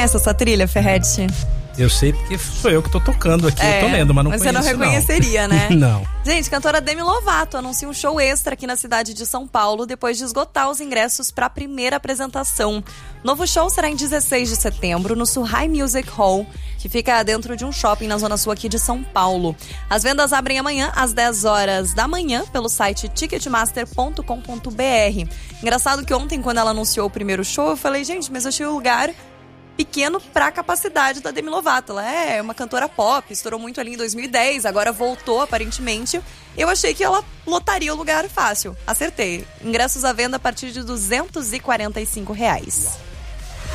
Essa trilha, Ferretti? Eu sei porque sou eu que tô tocando aqui, eu tô lendo, mas não conheço, você não reconheceria, né? Não. Gente, cantora Demi Lovato anuncia um show extra aqui na cidade de São Paulo depois de esgotar os ingressos para a primeira apresentação. Novo show será em 16 de setembro no Surrai Music Hall, que fica dentro de um shopping na zona sul aqui de São Paulo. As vendas abrem amanhã às 10 horas da manhã pelo site ticketmaster.com.br. Engraçado que ontem, quando ela anunciou o primeiro show, eu falei, gente, mas eu achei o lugar pequeno para a capacidade da Demi Lovato. Ela é uma cantora pop, estourou muito ali em 2010, agora voltou aparentemente. Eu achei que ela lotaria o lugar fácil. Acertei. Ingressos à venda a partir de R$ 245.